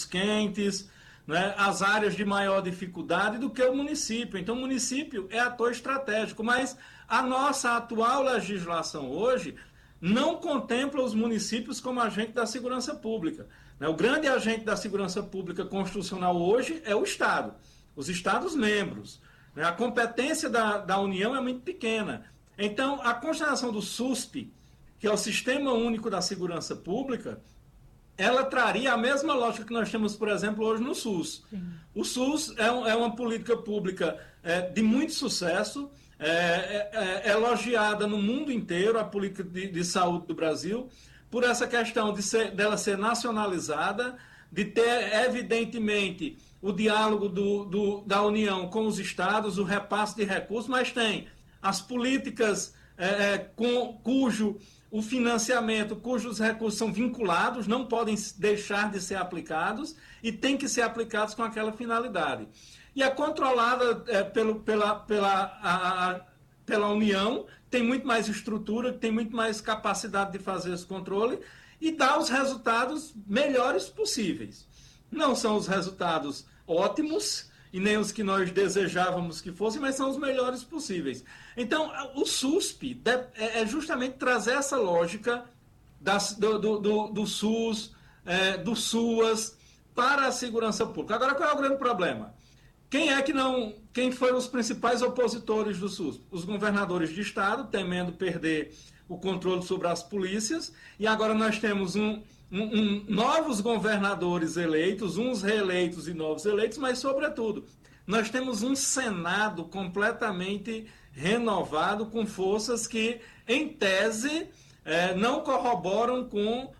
quentes, né, as áreas de maior dificuldade do que o município. Então, o município é ator estratégico, mas a nossa atual legislação hoje não contempla os municípios como agente da segurança pública. O grande agente da segurança pública constitucional hoje é o Estado, os Estados-membros. A competência da União é muito pequena. Então, a constatação do SUSP, que é o Sistema Único da Segurança Pública, ela traria a mesma lógica que nós temos, por exemplo, hoje no SUS. Sim. O SUS é uma política pública de muito sucesso, elogiada no mundo inteiro, a política de saúde do Brasil, por essa questão dela ser nacionalizada, de ter, evidentemente, o diálogo da União com os estados, o repasse de recursos, mas tem as políticas cujo o financiamento, cujos recursos são vinculados, não podem deixar de ser aplicados e tem que ser aplicados com aquela finalidade. E é controlada pela União, tem muito mais estrutura, tem muito mais capacidade de fazer esse controle e dá os resultados melhores possíveis. Não são os resultados ótimos e nem os que nós desejávamos que fossem, mas são os melhores possíveis. Então, o SUSP é justamente trazer essa lógica do SUS, do SUAS, para a segurança pública. Agora, qual é o grande problema? Quem foram os principais opositores do SUS? Os governadores de estado, temendo perder o controle sobre as polícias, e agora nós temos novos governadores eleitos, uns reeleitos e novos eleitos, mas, sobretudo, nós temos um Senado completamente renovado, com forças que, em tese, não corroboram com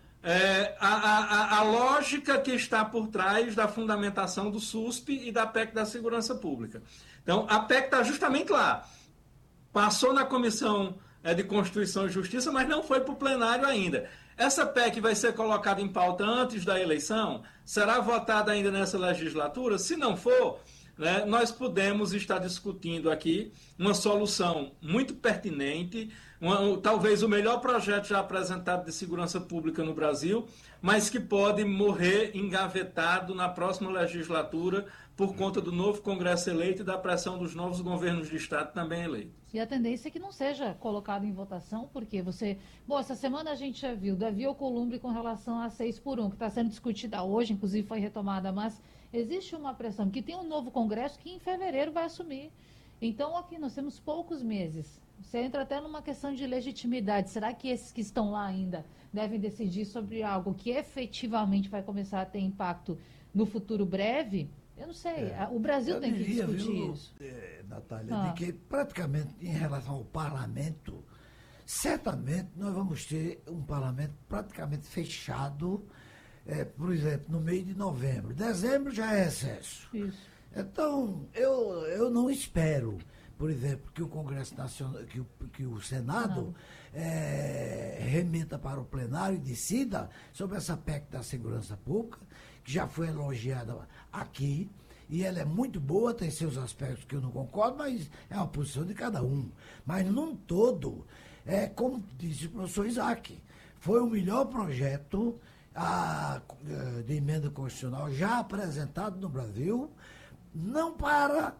a lógica que está por trás da fundamentação do SUSP e da PEC da Segurança Pública. Então, a PEC está justamente lá. Passou na Comissão de Constituição e Justiça, mas não foi para o plenário ainda. Essa PEC vai ser colocada em pauta antes da eleição? Será votada ainda nessa legislatura? Se não for, nós podemos estar discutindo aqui uma solução muito pertinente, talvez o melhor projeto já apresentado de segurança pública no Brasil, mas que pode morrer engavetado na próxima legislatura por conta do novo Congresso eleito e da pressão dos novos governos de Estado também eleitos. E a tendência é que não seja colocado em votação, porque essa semana a gente já viu Davi Alcolumbre com relação a 6x1, que está sendo discutida hoje, inclusive foi retomada, mas existe uma pressão, que tem um novo Congresso que em fevereiro vai assumir. Então, aqui nós temos poucos meses. Você entra até numa questão de legitimidade. Será que esses que estão lá ainda devem decidir sobre algo que efetivamente vai começar a ter impacto no futuro breve? Eu não sei. O Brasil tem que discutir isso. Natália, de que praticamente em relação ao parlamento, certamente nós vamos ter um parlamento praticamente fechado, por exemplo, no mês de novembro. Dezembro já é excesso. Isso. Então, eu não espero, por exemplo, que o Congresso Nacional, que o Senado remeta para o plenário e decida sobre essa PEC da segurança pública, que já foi elogiada aqui, e ela é muito boa, tem seus aspectos que eu não concordo, mas é uma posição de cada um. Mas, num todo, como disse o professor Isaac, foi o melhor projeto de emenda constitucional já apresentado no Brasil, não para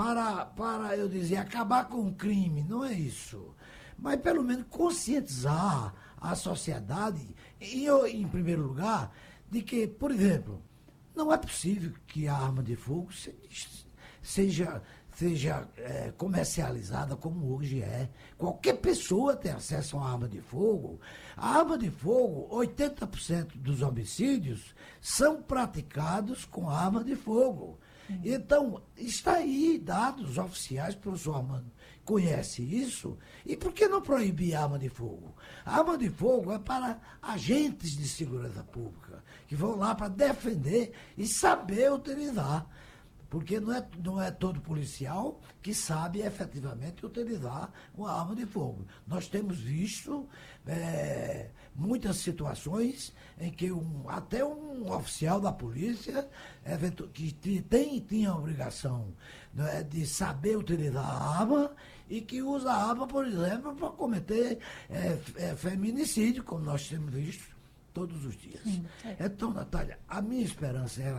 eu dizer, acabar com o crime, não é isso. Mas, pelo menos, conscientizar a sociedade, em primeiro lugar, de que, por exemplo, não é possível que a arma de fogo seja comercializada como hoje é. Qualquer pessoa tem acesso a uma arma de fogo. A arma de fogo, 80% dos homicídios são praticados com arma de fogo. Então, está aí dados oficiais, o professor Armando conhece isso, e por que não proibir a arma de fogo? A arma de fogo é para agentes de segurança pública, que vão lá para defender e saber utilizar, porque não é todo policial que sabe efetivamente utilizar uma arma de fogo. Nós temos visto muitas situações em que até um oficial da polícia que tinha a obrigação de saber utilizar a arma e que usa a arma, por exemplo, para cometer feminicídio, como nós temos visto todos os dias. Então, Natália, a minha esperança